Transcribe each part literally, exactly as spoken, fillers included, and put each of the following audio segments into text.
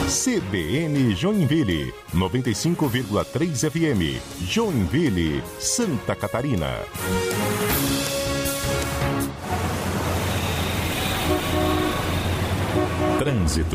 C B N Joinville, noventa e cinco vírgula três F M, Joinville, Santa Catarina. Trânsito.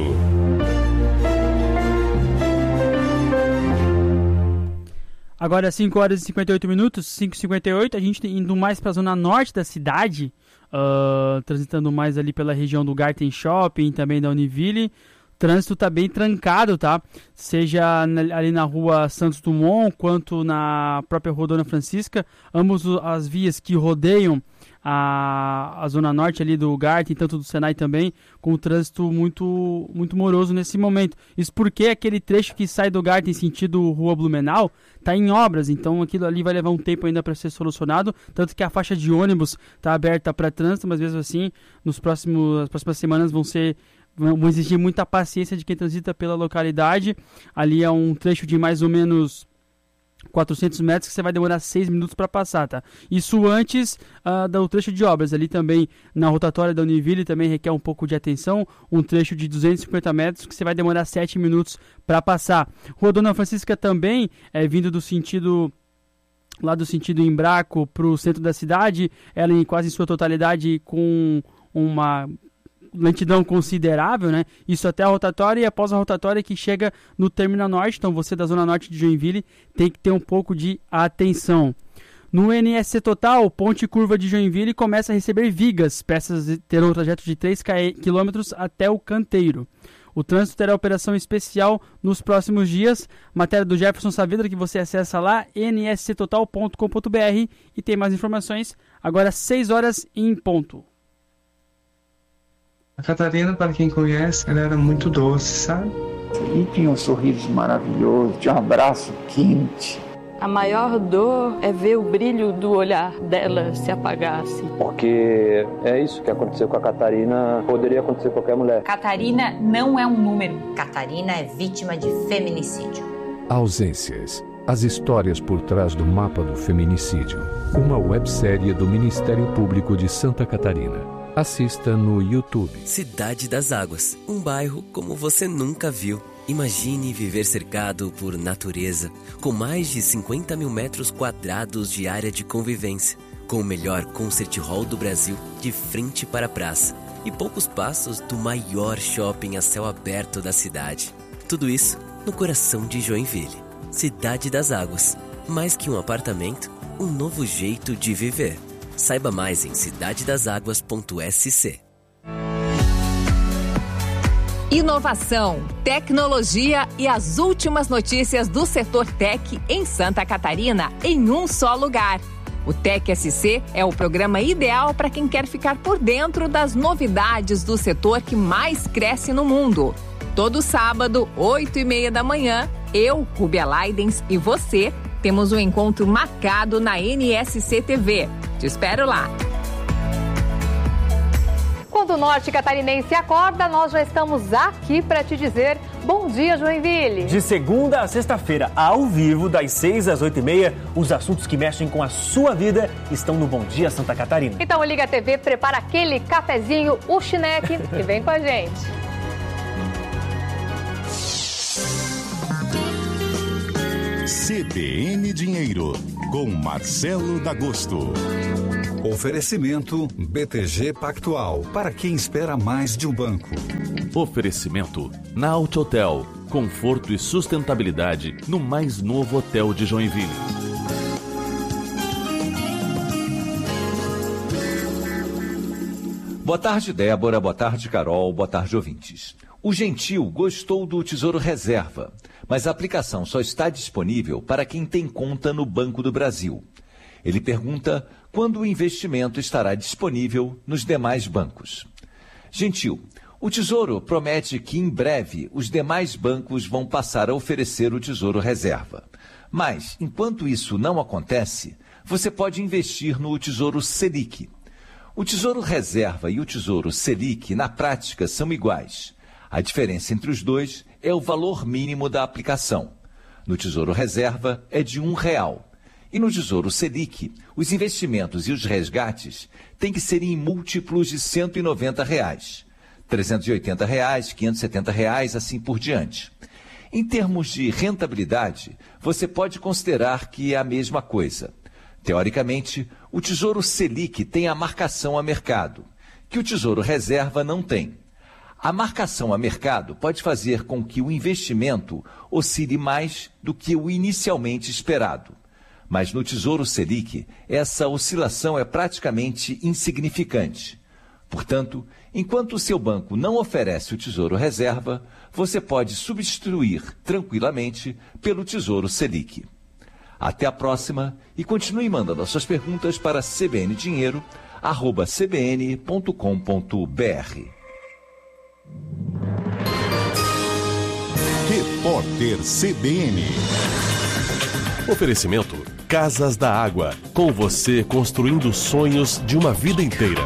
Agora cinco horas e cinquenta e oito minutos, cinco e cinquenta e oito, a gente indo mais para a zona norte da cidade, uh, transitando mais ali pela região do Garten Shopping, também da Univille. O trânsito está bem trancado, tá? Seja na, ali na rua Santos Dumont, quanto na própria rua Dona Francisca, ambas as vias que rodeiam a, a zona norte ali do Garten, tanto do Senai também, com o trânsito muito, muito moroso nesse momento. Isso porque aquele trecho que sai do Garten sentido rua Blumenau está em obras, então aquilo ali vai levar um tempo ainda para ser solucionado, tanto que a faixa de ônibus está aberta para trânsito, mas mesmo assim, nos próximos, as próximas semanas vão ser vão exigir muita paciência de quem transita pela localidade. Ali é um trecho de mais ou menos quatrocentos metros que você vai demorar seis minutos para passar, tá? Isso antes uh, do trecho de obras. Ali também na rotatória da Univille também requer um pouco de atenção, um trecho de duzentos e cinquenta metros que você vai demorar sete minutos para passar. Rua Dona Francisca também, é, vindo do sentido lá do sentido Embraco para o centro da cidade, ela em quase em sua totalidade com uma lentidão considerável, né? Isso até a rotatória e após a rotatória que chega no Terminal Norte. Então você da zona norte de Joinville tem que ter um pouco de atenção. No N S C Total, Ponte Curva de Joinville começa a receber vigas. Peças terão um trajeto de três quilômetros até o canteiro. O trânsito terá operação especial nos próximos dias. Matéria do Jefferson Saavedra que você acessa lá, n s c total ponto com ponto b r, e tem mais informações agora seis horas em ponto. A Catarina, para quem conhece, ela era muito doce, sabe? E tinha um sorriso maravilhoso, tinha um abraço quente. A maior dor é ver o brilho do olhar dela se apagar, assim. Porque é isso que aconteceu com a Catarina, poderia acontecer com qualquer mulher. Catarina não é um número. Catarina é vítima de feminicídio. Ausências. As histórias por trás do mapa do feminicídio. Uma websérie do Ministério Público de Santa Catarina. Assista no YouTube. Cidade das Águas, um bairro como você nunca viu. Imagine viver cercado por natureza, com mais de cinquenta mil metros quadrados de área de convivência, com o melhor concert hall do Brasil de frente para a praça e poucos passos do maior shopping a céu aberto da cidade. Tudo isso no coração de Joinville. Cidade das Águas, mais que um apartamento, um novo jeito de viver. Saiba mais em cidade das águas ponto s c. Inovação, tecnologia e as últimas notícias do setor Tech em Santa Catarina em um só lugar. O Tech S C é o programa ideal para quem quer ficar por dentro das novidades do setor que mais cresce no mundo. Todo sábado, oito e meia da manhã, eu, Rubia Leidens e você temos um encontro marcado na N S C T V. Te espero lá. Quando o norte catarinense acorda, nós já estamos aqui para te dizer bom dia, Joinville. De segunda a sexta-feira, ao vivo, das seis às oito e meia, os assuntos que mexem com a sua vida estão no Bom Dia Santa Catarina. Então liga a T V, prepara aquele cafezinho, o chineque e vem com a gente. C B N Dinheiro, com Marcelo D'Agosto. Oferecimento B T G Pactual, para quem espera mais de um banco. Oferecimento Naut Hotel, conforto e sustentabilidade no mais novo hotel de Joinville. Boa tarde, Débora. Boa tarde, Carol. Boa tarde, ouvintes. O Gentil gostou do Tesouro Reserva, mas a aplicação só está disponível para quem tem conta no Banco do Brasil. Ele pergunta quando o investimento estará disponível nos demais bancos. Gentil, o Tesouro promete que em breve os demais bancos vão passar a oferecer o Tesouro Reserva. Mas, enquanto isso não acontece, você pode investir no Tesouro Selic. O Tesouro Reserva e o Tesouro Selic, na prática, são iguais. A diferença entre os dois é o valor mínimo da aplicação. No Tesouro Reserva é de um real. E no Tesouro Selic, os investimentos e os resgates têm que ser em múltiplos de cento e noventa reais. trezentos e oitenta reais, quinhentos e setenta reais, assim por diante. Em termos de rentabilidade, você pode considerar que é a mesma coisa. Teoricamente, o Tesouro Selic tem a marcação a mercado, que o Tesouro Reserva não tem. A marcação a mercado pode fazer com que o investimento oscile mais do que o inicialmente esperado. Mas no Tesouro Selic, essa oscilação é praticamente insignificante. Portanto, enquanto o seu banco não oferece o Tesouro Reserva, você pode substituir tranquilamente pelo Tesouro Selic. Até a próxima e continue mandando as suas perguntas para c b n dinheiro arroba c b n ponto com ponto b r. Repórter C B N. Oferecimento Casas da Água. Com você construindo sonhos de uma vida inteira.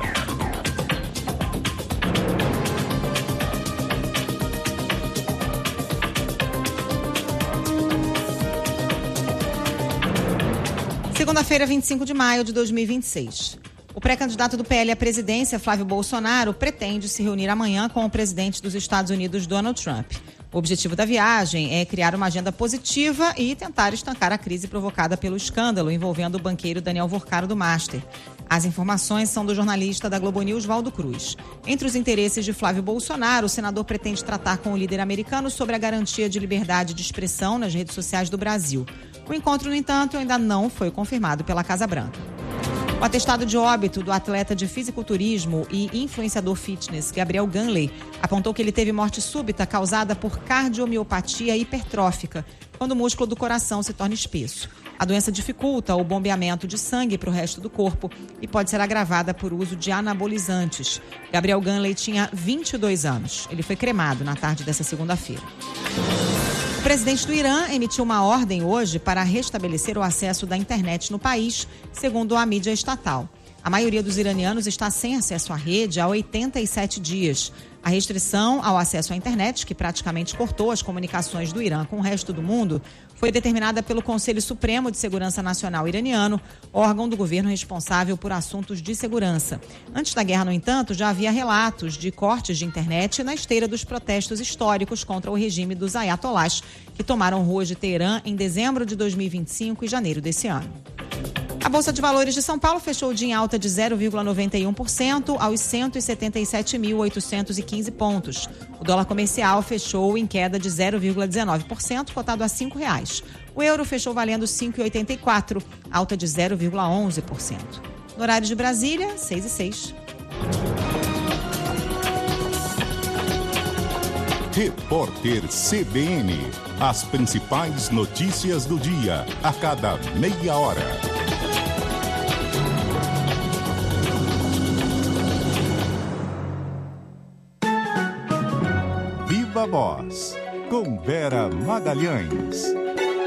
Segunda-feira, vinte e cinco de maio de dois mil e vinte e seis. O pré-candidato do P L à presidência, Flávio Bolsonaro, pretende se reunir amanhã com o presidente dos Estados Unidos, Donald Trump. O objetivo da viagem é criar uma agenda positiva e tentar estancar a crise provocada pelo escândalo envolvendo o banqueiro Daniel Vorcaro do Master. As informações são do jornalista da Globo News, Valdo Cruz. Entre os interesses de Flávio Bolsonaro, o senador pretende tratar com o líder americano sobre a garantia de liberdade de expressão nas redes sociais do Brasil. O encontro, no entanto, ainda não foi confirmado pela Casa Branca. O atestado de óbito do atleta de fisiculturismo e influenciador fitness Gabriel Ganley apontou que ele teve morte súbita causada por cardiomiopatia hipertrófica, quando o músculo do coração se torna espesso. A doença dificulta o bombeamento de sangue para o resto do corpo e pode ser agravada por uso de anabolizantes. Gabriel Ganley tinha vinte e dois anos. Ele foi cremado na tarde dessa segunda-feira. O presidente do Irã emitiu uma ordem hoje para restabelecer o acesso da internet no país, segundo a mídia estatal. A maioria dos iranianos está sem acesso à rede há oitenta e sete dias. A restrição ao acesso à internet, que praticamente cortou as comunicações do Irã com o resto do mundo, foi determinada pelo Conselho Supremo de Segurança Nacional iraniano, órgão do governo responsável por assuntos de segurança. Antes da guerra, no entanto, já havia relatos de cortes de internet na esteira dos protestos históricos contra o regime dos ayatolás, que tomaram ruas de Teherã em dezembro de dois mil e vinte e cinco e janeiro desse ano. A Bolsa de Valores de São Paulo fechou o dia em alta de zero vírgula noventa e um por cento aos cento e setenta e sete mil oitocentos e quinze pontos. O dólar comercial fechou em queda de zero vírgula dezenove por cento, cotado a cinco reais. O euro fechou valendo cinco vírgula oitenta e quatro, alta de zero vírgula onze por cento. No horário de Brasília, seis e seis. Repórter C B N. As principais notícias do dia, a cada meia hora. Viva Voz, com Vera Magalhães.